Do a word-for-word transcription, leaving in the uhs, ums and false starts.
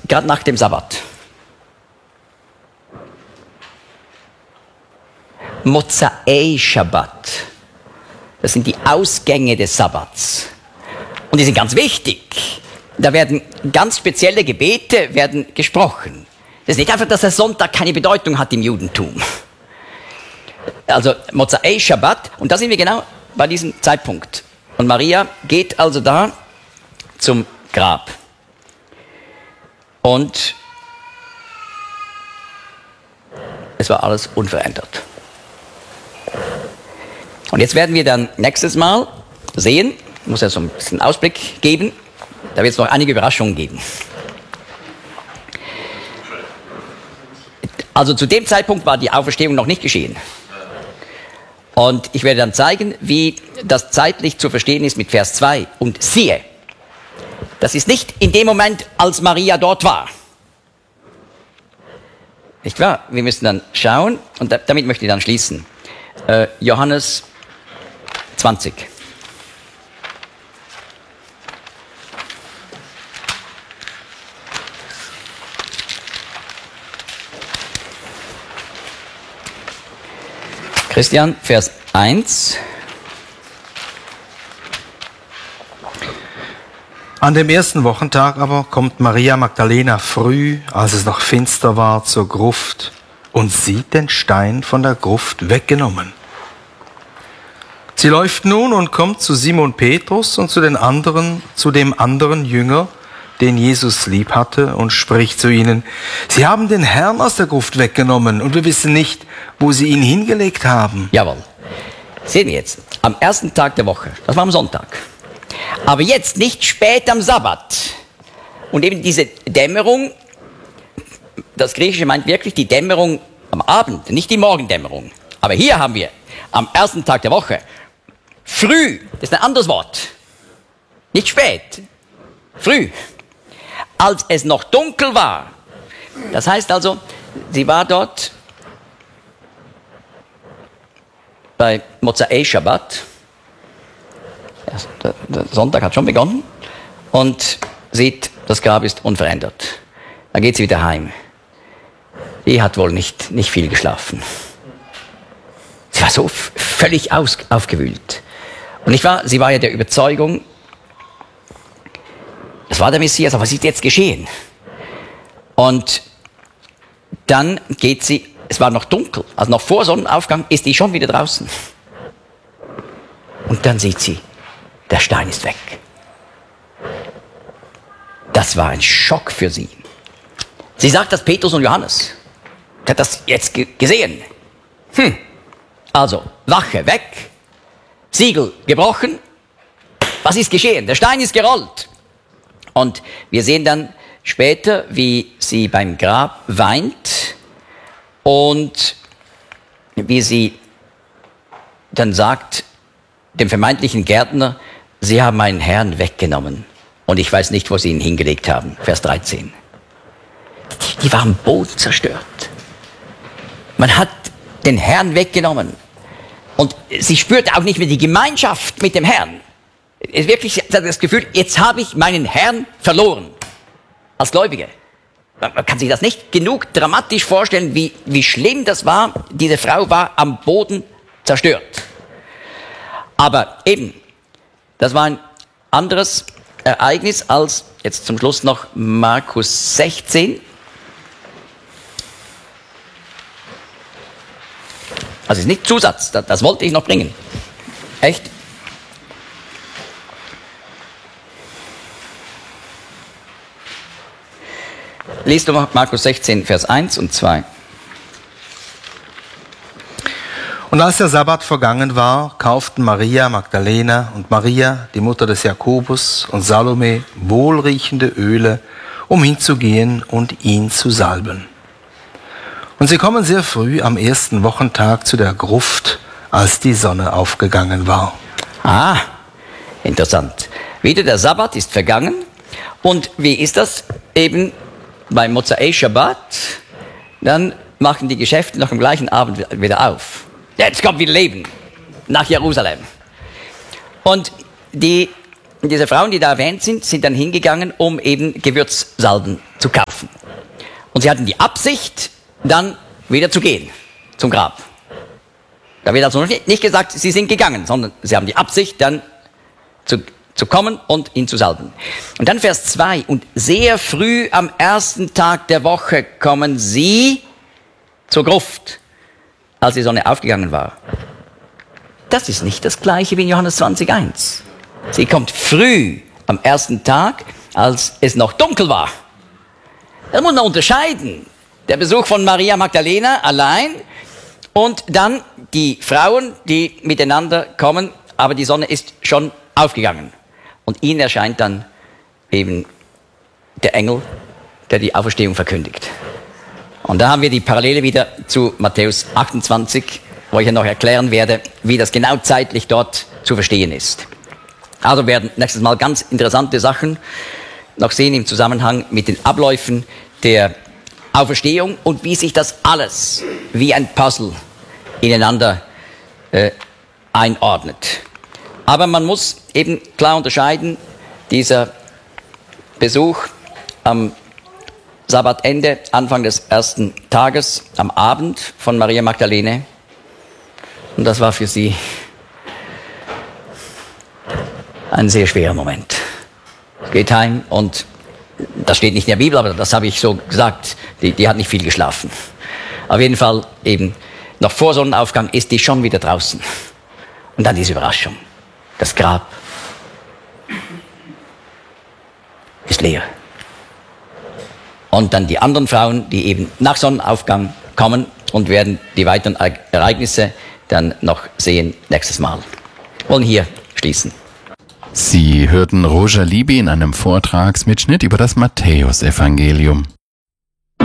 gerade nach dem Sabbat. Mozai Shabbat. Das sind die Ausgänge des Sabbats. Und die sind ganz wichtig. Da werden ganz spezielle Gebete werden gesprochen. Das ist nicht einfach, dass der Sonntag keine Bedeutung hat im Judentum. Also Mozai Shabbat, und da sind wir genau bei diesem Zeitpunkt. Und Maria geht also da zum Grab. Und es war alles unverändert. Und jetzt werden wir dann nächstes Mal sehen, ich muss ja so ein bisschen Ausblick geben, da wird es noch einige Überraschungen geben. Also zu dem Zeitpunkt war die Auferstehung noch nicht geschehen. Und ich werde dann zeigen, wie das zeitlich zu verstehen ist mit Vers zwei. Und siehe, das ist nicht in dem Moment, als Maria dort war. Nicht wahr? Wir müssen dann schauen, und da, damit möchte ich dann schließen. Äh, Johannes zwanzig. Christian, Vers eins. An dem ersten Wochentag aber kommt Maria Magdalena früh, als es noch finster war, zur Gruft und sieht den Stein von der Gruft weggenommen. Sie läuft nun und kommt zu Simon Petrus und zu den anderen, zu dem anderen Jünger, den Jesus lieb hatte, und spricht zu ihnen: Sie haben den Herrn aus der Gruft weggenommen und wir wissen nicht, wo sie ihn hingelegt haben. Jawohl. Sehen wir jetzt, am ersten Tag der Woche, das war am Sonntag. Aber jetzt nicht spät am Sabbat. Und eben diese Dämmerung, das Griechische meint wirklich die Dämmerung am Abend, nicht die Morgendämmerung. Aber hier haben wir am ersten Tag der Woche früh, das ist ein anderes Wort. Nicht spät, früh. Als es noch dunkel war. Das heißt also, sie war dort bei Mozai Shabbat. Der Sonntag hat schon begonnen und sieht, das Grab ist unverändert. Dann geht sie wieder heim. Die hat wohl nicht, nicht viel geschlafen. Sie war so f- völlig aus, aufgewühlt. Und ich war, sie war ja der Überzeugung, das war der Messias, aber was ist jetzt geschehen? Und dann geht sie, es war noch dunkel, also noch vor Sonnenaufgang ist die schon wieder draußen. Und dann sieht sie, der Stein ist weg. Das war ein Schock für sie. Sie sagt das Petrus und Johannes. Sie hat das jetzt ge- gesehen. Hm. Also, Wache weg, Siegel gebrochen. Was ist geschehen? Der Stein ist gerollt. Und wir sehen dann später, wie sie beim Grab weint und wie sie dann sagt dem vermeintlichen Gärtner: Sie haben meinen Herrn weggenommen und ich weiß nicht, wo sie ihn hingelegt haben. Vers dreizehn. Die, die waren am Boden zerstört. Man hat den Herrn weggenommen und sie spürte auch nicht mehr die Gemeinschaft mit dem Herrn. Es wirklich, sie hat das Gefühl, jetzt habe ich meinen Herrn verloren. Als Gläubige. Man kann sich das nicht genug dramatisch vorstellen, wie, wie schlimm das war. Diese Frau war am Boden zerstört. Aber eben, das war ein anderes Ereignis als, jetzt zum Schluss noch Markus sechzehn. Also ist nicht Zusatz, das, das wollte ich noch bringen. Echt? Lies du mal Markus sechzehn, Vers eins und zwei. Und als der Sabbat vergangen war, kauften Maria Magdalena und Maria, die Mutter des Jakobus, und Salome wohlriechende Öle, um hinzugehen und ihn zu salben. Und sie kommen sehr früh am ersten Wochentag zu der Gruft, als die Sonne aufgegangen war. Ah, interessant. Wieder der Sabbat ist vergangen. Und wie ist das eben beim Mozai Shabbat? Dann machen die Geschäfte noch am gleichen Abend wieder auf. Jetzt kommt wieder Leben nach Jerusalem. Und die, diese Frauen, die da erwähnt sind, sind dann hingegangen, um eben Gewürzsalben zu kaufen. Und sie hatten die Absicht, dann wieder zu gehen zum Grab. Da wird also nicht gesagt, sie sind gegangen, sondern sie haben die Absicht, dann zu, zu kommen und ihn zu salben. Und dann Vers zwei. Und sehr früh am ersten Tag der Woche kommen sie zur Gruft, als die Sonne aufgegangen war. Das ist nicht das Gleiche wie in Johannes zwanzig eins. Sie kommt früh am ersten Tag, als es noch dunkel war. Das muss man unterscheiden. Der Besuch von Maria Magdalena allein und dann die Frauen, die miteinander kommen, aber die Sonne ist schon aufgegangen. Und ihnen erscheint dann eben der Engel, der die Auferstehung verkündigt. Und da haben wir die Parallele wieder zu Matthäus achtundzwanzig, wo ich ja noch erklären werde, wie das genau zeitlich dort zu verstehen ist. Also werden nächstes Mal ganz interessante Sachen noch sehen im Zusammenhang mit den Abläufen der Auferstehung und wie sich das alles wie ein Puzzle ineinander äh, einordnet. Aber man muss eben klar unterscheiden, dieser Besuch am Sabbatende, Anfang des ersten Tages, am Abend von Maria Magdalene. Und das war für sie ein sehr schwerer Moment. Sie geht heim und das steht nicht in der Bibel, aber das habe ich so gesagt, die, die hat nicht viel geschlafen. Auf jeden Fall eben noch vor Sonnenaufgang ist die schon wieder draußen. Und dann diese Überraschung. Das Grab ist leer. Und dann die anderen Frauen, die eben nach Sonnenaufgang kommen und werden die weiteren Ereignisse dann noch sehen nächstes Mal. Wir wollen hier schließen. Sie hörten Roger Libby in einem Vortragsmitschnitt über das Matthäusevangelium.